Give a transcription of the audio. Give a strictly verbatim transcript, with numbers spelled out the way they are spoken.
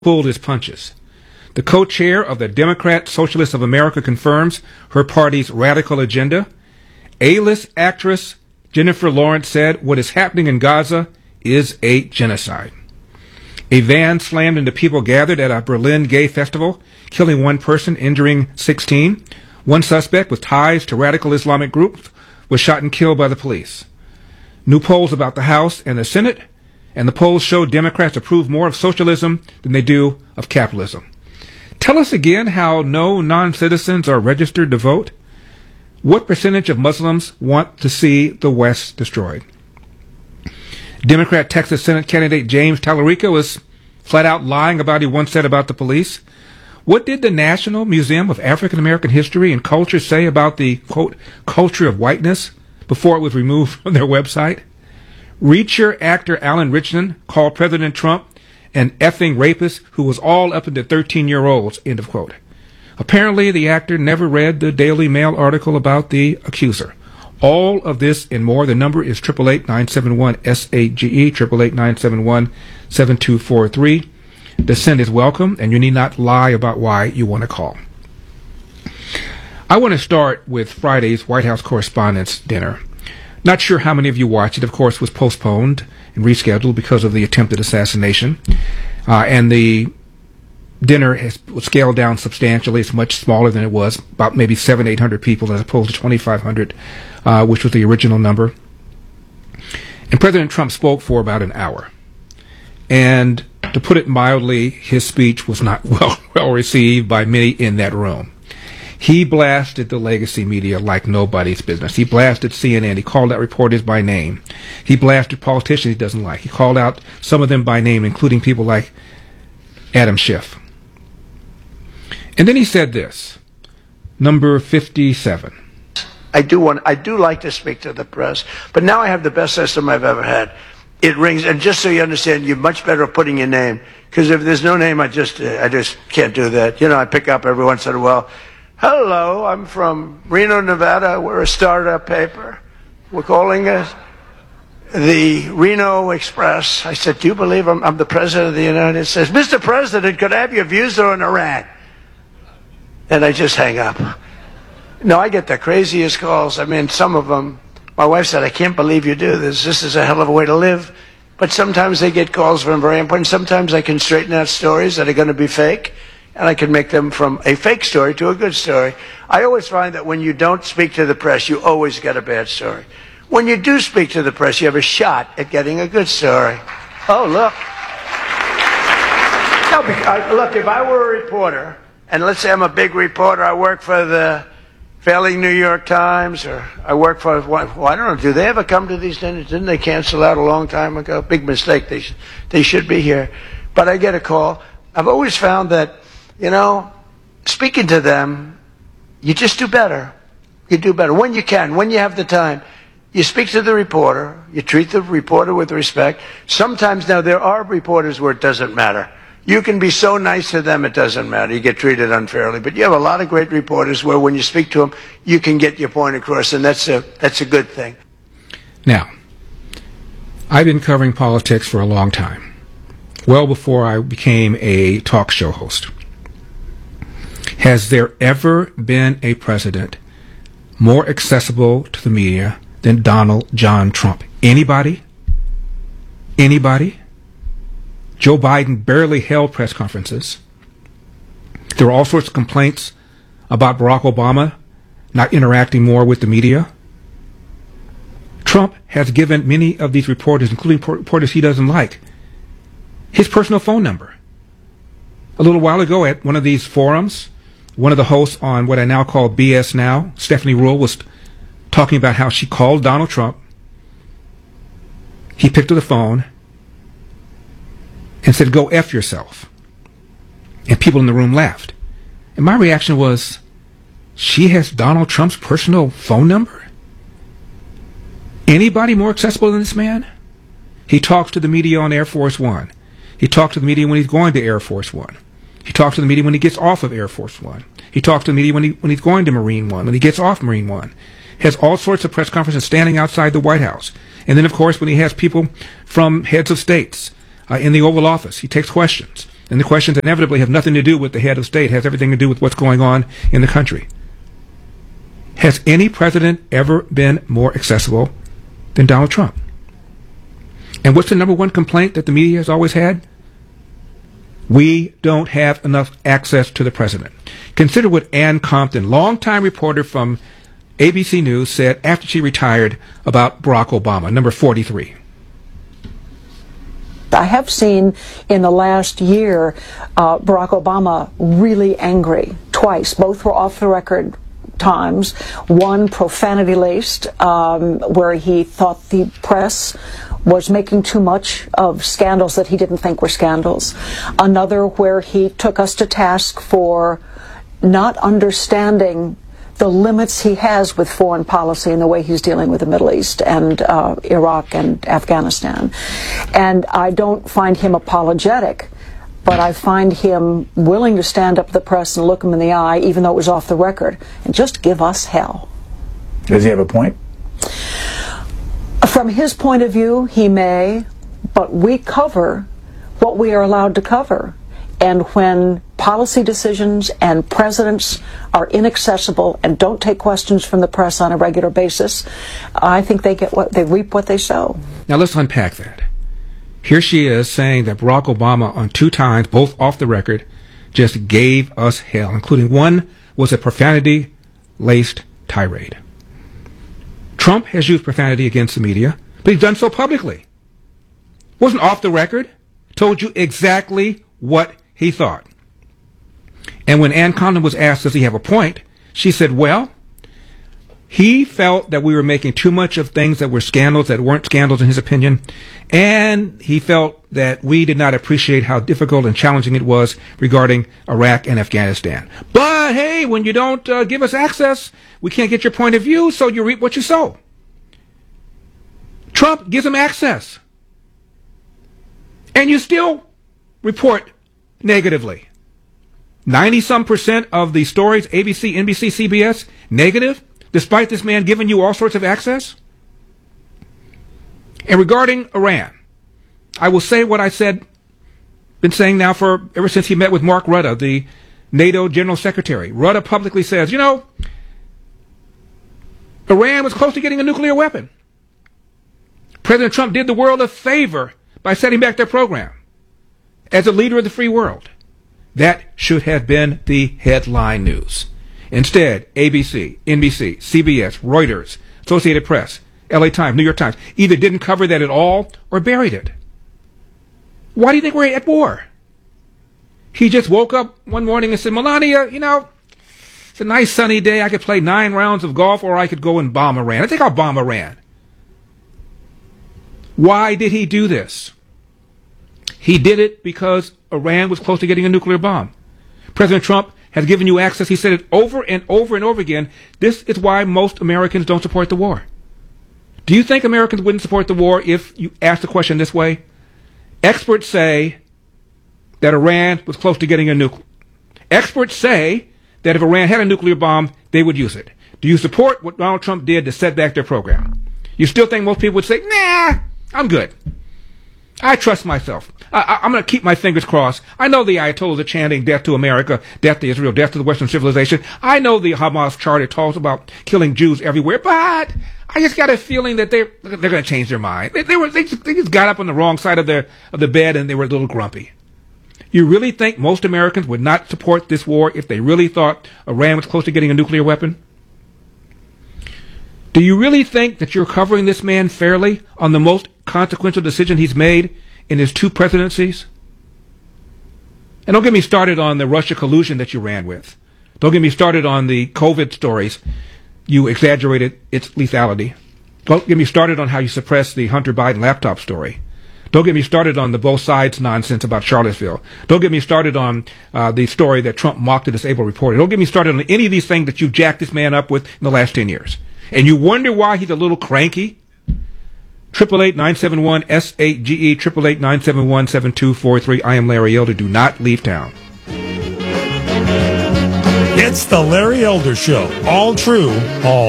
pulled his punches. The co-chair of the Democrat Socialists of America confirms her party's radical agenda. A-list actress Jennifer Lawrence said what is happening in Gaza is a genocide. A van slammed into people gathered at a Berlin gay festival, killing one person, injuring sixteen. One suspect with ties to radical Islamic groups was shot and killed by the police. New polls about the House and the Senate, and the polls show Democrats approve more of socialism than they do of capitalism. Tell us again how no non-citizens are registered to vote. What percentage of Muslims want to see the West destroyed? Democrat Texas Senate candidate James Tallarico was flat out lying about what he once said about the police. What did the National Museum of African American History and Culture say about the, quote, culture of whiteness before it was removed from their website? Reacher actor Alan Richardson called President Trump an effing rapist who was all up into thirteen-year-olds, end of quote. Apparently, the actor never read the Daily Mail article about the accuser. All of this and more. The number is eight eight eight, nine seven one, S A G E, eight eight eight, nine seven one, seven two four three. Dissent is welcome, and you need not lie about why you want to call. I want to start with Friday's White House Correspondents' Dinner. Not sure how many of you watched it. Of course, it was postponed and rescheduled because of the attempted assassination. Uh, and the dinner has scaled down substantially. It's much smaller than it was, about maybe seven, eight hundred people as opposed to twenty-five hundred, uh, which was the original number. And President Trump spoke for about an hour. And to put it mildly, his speech was not well, well received by many in that room. He blasted the legacy media like nobody's business. He blasted C N N. He called out reporters by name. He blasted politicians he doesn't like. He called out some of them by name, including people like Adam Schiff. And then he said this, number fifty-seven. I do want, I do like to speak to the press, but now I have the best system I've ever had. It rings, and just so you understand, you're much better at putting your name, because if there's no name, I just, I just can't do that. You know, I pick up every once in a while. Hello, I'm from Reno, Nevada. We're a startup paper. We're calling us the Reno Express. I said, do you believe I'm, I'm the president of the United States? Mister President, could I have your views on Iran? And I just hang up. No, I get the craziest calls. I mean, some of them, my wife said, I can't believe you do this. This is a hell of a way to live. But sometimes they get calls from very important. Sometimes I can straighten out stories that are going to be fake, and I can make them from a fake story to a good story. I always find that when you don't speak to the press, you always get a bad story. When you do speak to the press, you have a shot at getting a good story. Oh, look. No, because, look, if I were a reporter, and let's say I'm a big reporter, I work for the Failing New York Times, or I work for, well, I don't know, do they ever come to these dinners? Didn't they cancel out a long time ago? Big mistake. They, sh they should be here. But I get a call. I've always found that, you know, speaking to them, you just do better. You do better. When you can, when you have the time. You speak to the reporter. You treat the reporter with respect. Sometimes, now, there are reporters where it doesn't matter. You can be so nice to them, it doesn't matter. You get treated unfairly. But you have a lot of great reporters where when you speak to them, you can get your point across, and that's a, that's a good thing. Now, I've been covering politics for a long time, well before I became a talk show host. Has there ever been a president more accessible to the media than Donald John Trump? Anybody? Anybody? Joe Biden barely held press conferences. There were all sorts of complaints about Barack Obama not interacting more with the media. Trump has given many of these reporters, including reporters he doesn't like, his personal phone number. A little while ago at one of these forums, one of the hosts on what I now call B S Now, Stephanie Ruhle, was talking about how she called Donald Trump. He picked up the phone and said, go F yourself. And people in the room laughed. And my reaction was, she has Donald Trump's personal phone number? Anybody more accessible than this man? He talks to the media on Air Force One. He talks to the media when he's going to Air Force One. He talks to the media when he gets off of Air Force One. He talks to the media when, he, when he's going to Marine One, when he gets off Marine One. He has all sorts of press conferences standing outside the White House. And then, of course, when he has people from heads of states, Uh, in the Oval Office, he takes questions. And the questions inevitably have nothing to do with the head of state, has everything to do with what's going on in the country. Has any president ever been more accessible than Donald Trump? And what's the number one complaint that the media has always had? We don't have enough access to the president. Consider what Ann Compton, longtime reporter from A B C News, said after she retired about Barack Obama, number forty-three. I have seen in the last year uh, Barack Obama really angry twice. Both were off the record times. One profanity-laced, um, where he thought the press was making too much of scandals that he didn't think were scandals. Another where he took us to task for not understanding the limits he has with foreign policy and the way he's dealing with the Middle East and uh, Iraq and Afghanistan. And I don't find him apologetic, but I find him willing to stand up to the press and look him in the eye, even though it was off the record, and just give us hell. Does he have a point? From his point of view, he may, but we cover what we are allowed to cover. And when policy decisions and presidents are inaccessible and don't take questions from the press on a regular basis, I think they get what they reap what they sow. Now let's unpack that. Here she is saying that Barack Obama on two times, both off the record, just gave us hell, including one was a profanity-laced tirade. Trump has used profanity against the media, but he's done so publicly. Wasn't off the record, told you exactly what he thought. And when Ann Compton was asked, does he have a point? She said, well, he felt that we were making too much of things that were scandals that weren't scandals in his opinion. And he felt that we did not appreciate how difficult and challenging it was regarding Iraq and Afghanistan. But hey, when you don't uh, give us access, we can't get your point of view, so you reap what you sow. Trump gives him access. And you still report negatively. ninety-some percent of the stories, A B C, N B C, C B S, negative, despite this man giving you all sorts of access. And regarding Iran, I will say what I said, been saying now for ever since he met with Mark Rutte, the NATO General Secretary. Rutte publicly says, you know, Iran was close to getting a nuclear weapon. President Trump did the world a favor by setting back their program. As a leader of the free world, that should have been the headline news. Instead, A B C, N B C, C B S, Reuters, Associated Press, L A Times, New York Times either didn't cover that at all or buried it. Why do you think we're at war? He just woke up one morning and said, Melania, you know, it's a nice sunny day. I could play nine rounds of golf or I could go and bomb Iran. I think I'll bomb Iran. Why did he do this? He did it because Iran was close to getting a nuclear bomb. President Trump has given you access. He said it over and over and over again. This is why most Americans don't support the war. Do you think Americans wouldn't support the war if you asked the question this way? Experts say that Iran was close to getting a nuclear. Experts say that if Iran had a nuclear bomb, they would use it. Do you support what Donald Trump did to set back their program? You still think most people would say, nah, I'm good. I trust myself. I, I'm going to keep my fingers crossed. I know the Ayatollahs are chanting death to America, death to Israel, death to the Western civilization. I know the Hamas charter talks about killing Jews everywhere, but I just got a feeling that they're they're going to change their mind. They, they were they just, they just got up on the wrong side of their of the bed and they were a little grumpy. You really think most Americans would not support this war if they really thought Iran was close to getting a nuclear weapon? Do you really think that you're covering this man fairly on the most consequential decision he's made in his two presidencies? And don't get me started on the Russia collusion that you ran with. Don't get me started on the COVID stories. You exaggerated its lethality. Don't get me started on how you suppressed the Hunter Biden laptop story. Don't get me started on the both sides nonsense about Charlottesville. Don't get me started on uh, the story that Trump mocked a disabled reporter. Don't get me started on any of these things that you jacked this man up with in the last ten years. And you wonder why he's a little cranky? Triple eight nine seven one S eight G E, triple eight nine seven one seven two four three. I am Larry Elder. Do not leave town. It's the Larry Elder Show. All true, all